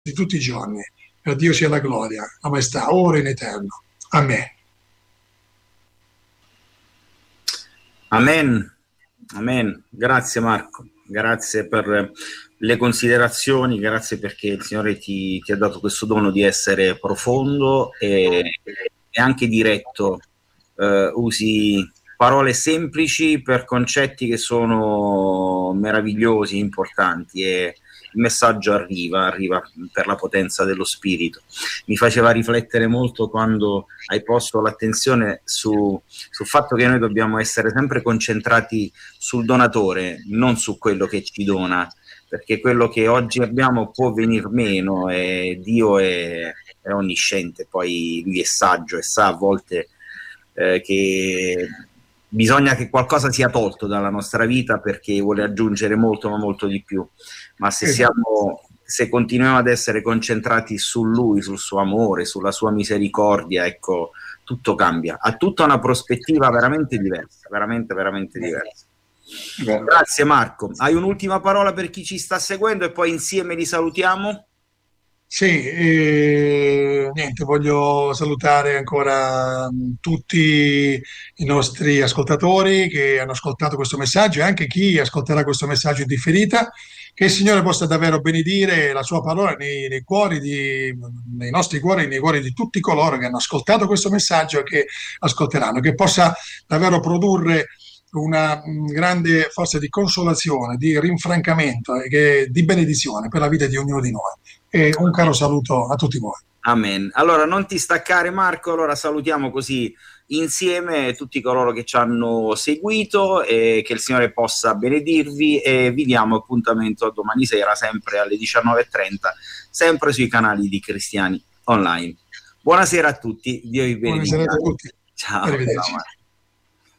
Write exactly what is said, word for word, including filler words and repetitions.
di tutti i giorni. Per Dio sia la gloria, la maestà, ora in eterno. Amen. Amen. Amen. Grazie Marco, grazie per le considerazioni, grazie perché il Signore ti, ti ha dato questo dono di essere profondo e, e anche diretto. Uh, usi parole semplici per concetti che sono meravigliosi, importanti, e il messaggio arriva, arriva per la potenza dello Spirito. Mi faceva riflettere molto quando hai posto l'attenzione su, sul fatto che noi dobbiamo essere sempre concentrati sul donatore, non su quello che ci dona, perché quello che oggi abbiamo può venir meno e Dio è, è onnisciente, poi Lui è saggio e sa a volte eh, che bisogna che qualcosa sia tolto dalla nostra vita perché vuole aggiungere molto ma molto di più. Ma se siamo, se continuiamo ad essere concentrati su Lui, sul suo amore, sulla sua misericordia, ecco, tutto cambia, ha tutta una prospettiva veramente diversa, veramente veramente diversa. Beh. Grazie Marco. Hai un'ultima parola per chi ci sta seguendo e poi insieme li salutiamo? Sì, eh, niente, voglio salutare ancora tutti i nostri ascoltatori che hanno ascoltato questo messaggio e anche chi ascolterà questo messaggio in differita. Che il Signore possa davvero benedire la sua parola nei, nei cuori di, nei nostri cuori, nei cuori di tutti coloro che hanno ascoltato questo messaggio e che ascolteranno, che possa davvero produrre una grande forza di consolazione, di rinfrancamento e che, di benedizione per la vita di ognuno di noi. E un caro saluto a tutti voi. Amen. Allora non ti staccare Marco, allora salutiamo così insieme tutti coloro che ci hanno seguito e che il Signore possa benedirvi e vi diamo appuntamento a domani sera sempre alle diciannove e trenta sempre sui canali di Cristiani Online. Buonasera a tutti, Dio vi benedica. Buonasera a tutti. Ciao. Arrivederci. Ciao.